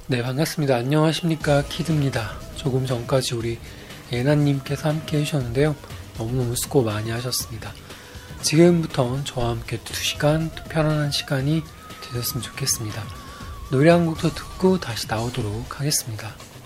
네, 반갑습니다. 안녕하십니까, 키드입니다. 조금 전까지 우리 예나님께서 함께 해주셨는데요. 너무너무 수고 많이 하셨습니다. 지금부터는 저와 함께 2시간 또 편안한 시간이 되셨으면 좋겠습니다. 노래 한 곡 더 듣고 다시 나오도록 하겠습니다.